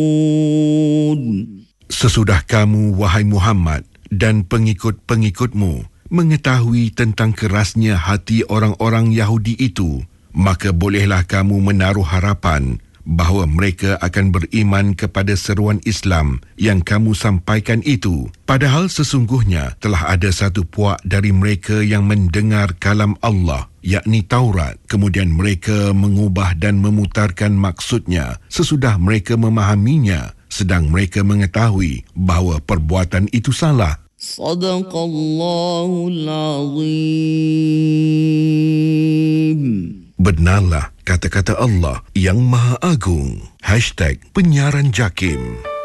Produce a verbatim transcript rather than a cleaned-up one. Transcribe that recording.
Sesudah kamu, wahai Muhammad, dan pengikut-pengikutmu mengetahui tentang kerasnya hati orang-orang Yahudi itu, maka bolehlah kamu menaruh harapan bahawa mereka akan beriman kepada seruan Islam yang kamu sampaikan itu. Padahal sesungguhnya telah ada satu puak dari mereka yang mendengar kalam Allah, yakni Taurat, kemudian mereka mengubah dan memutarkan maksudnya sesudah mereka memahaminya, sedang mereka mengetahui bahawa perbuatan itu salah. Sadaqallahul Azim. Benarlah kata-kata Allah yang Maha Agung. Hashtag Penyiaran Jakim.